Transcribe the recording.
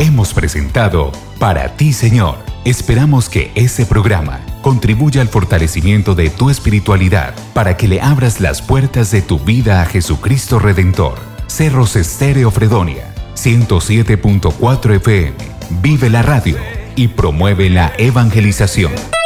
Hemos presentado Para ti, Señor. Esperamos que ese programa contribuya al fortalecimiento de tu espiritualidad para que le abras las puertas de tu vida a Jesucristo Redentor. Cerros Estéreo Fredonia, 107.4 FM. Vive la radio y promueve la evangelización.